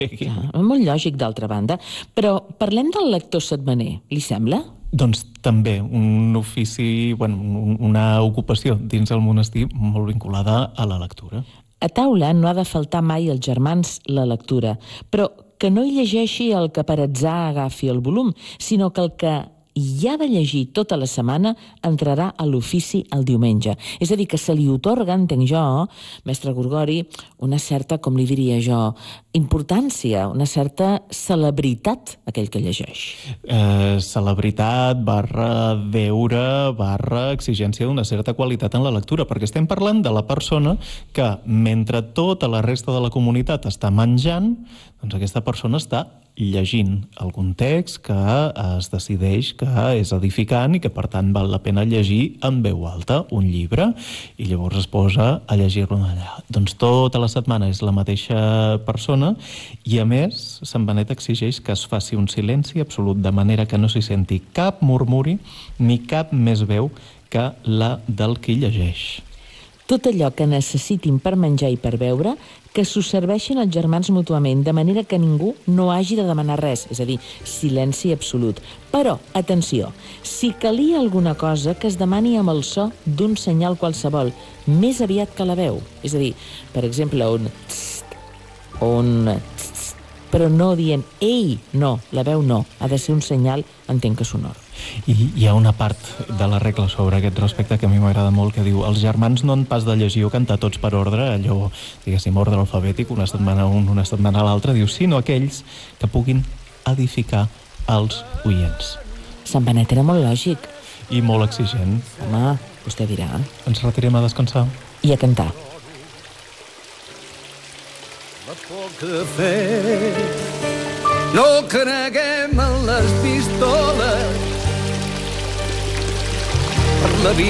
Molt lògic, d'altra banda. Però parlem del lector setmaner, li sembla? Doncs també un ofici, una ocupació dins el monestir molt vinculada a la lectura. A taula no ha de faltar mai als germans la lectura, però que no hi llegeixi el que per atzar agafi el volum, sinó que el que hi ha de llegir tota la setmana entrarà a l'ofici el diumenge. És a dir, que se li otorga, entenc jo, mestre Gorgori, una certa, com li diria jo, importància, una certa celebritat a aquell que llegeix. Celebritat, deure, exigència d'una certa qualitat en la lectura, perquè estem parlant de la persona que, mentre tota la resta de la comunitat està menjant, doncs aquesta persona està llegint algun text que es decideix que és edificant i que per tant val la pena llegir en veu alta un llibre i llavors es posa a llegir-lo allà. Doncs tota la setmana és la mateixa persona i a més Sant Benet exigeix que es faci un silenci absolut de manera que no s'hi senti cap murmuri ni cap més veu que la del qui llegeix. Tot allò que necessitin per menjar i per beure, que s'ho serveixin els germans mútuament, de manera que ningú no hagi de demanar res, és a dir, silenci absolut. Però, atenció, si calia alguna cosa, que es demani amb el so d'un senyal qualsevol, més aviat que la veu. És a dir, per exemple, un tst, o un tst, però no dient ei, no, la veu no, ha de ser un senyal, entenc que sonor. I hi ha una part de la regla sobre aquest respecte que a mi m'agrada molt, que diu els germans no han pas de llegir o cantar tots per ordre, allò, diguéssim, ordre alfabètic, una setmana un, una setmana l'altra, diu, sinó aquells que puguin edificar els oients. Sant Benet era molt lògic. I molt exigent. Home, vostè dirà. Ens retirem a descansar. I a cantar. La poca fe, no creguem en les pistoles per la vida.